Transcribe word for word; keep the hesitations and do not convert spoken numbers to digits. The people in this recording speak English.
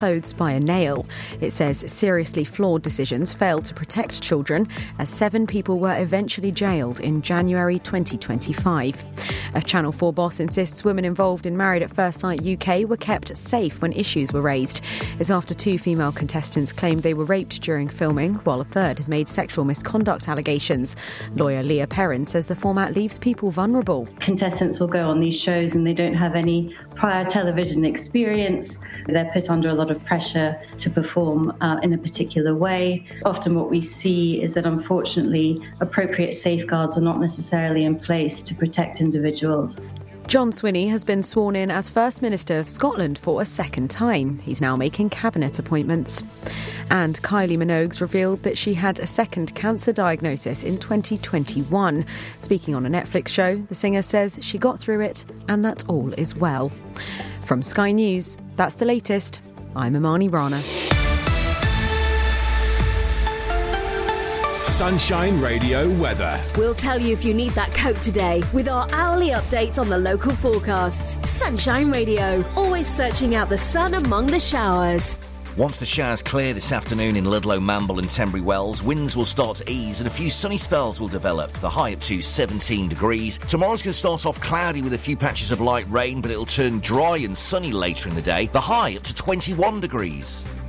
clothes by a nail. It says seriously flawed decisions failed to protect children, as seven people were eventually jailed in January twenty twenty-five. A Channel four boss insists women involved in Married at First Sight U K were kept safe when issues were raised. It's after two female contestants claimed they were raped during filming, while a third has made sexual misconduct allegations. Lawyer Leah Perrin says the format leaves people vulnerable. Contestants will go on these shows and they don't have any prior television experience. They're put under a lot of pressure to perform uh, in a particular way. Often what we see is that, unfortunately, appropriate safeguards are not necessarily in place to protect individuals. John Swinney has been sworn in as First Minister of Scotland for a second time. He's now making cabinet appointments. And Kylie Minogue revealed that she had a second cancer diagnosis in twenty twenty-one. Speaking on a Netflix show, the singer says she got through it and that all is well. From Sky News, that's the latest. I'm Imani Rana. Sunshine Radio weather. We'll tell you if you need that coat today with our hourly updates on the local forecasts. Sunshine Radio, always searching out the sun among the showers. Once the showers clear this afternoon in Ludlow, Mamble and Tenbury Wells, winds will start to ease and a few sunny spells will develop. The high up to seventeen degrees. Tomorrow's going to start off cloudy with a few patches of light rain, but it'll turn dry and sunny later in the day. The high up to twenty-one degrees.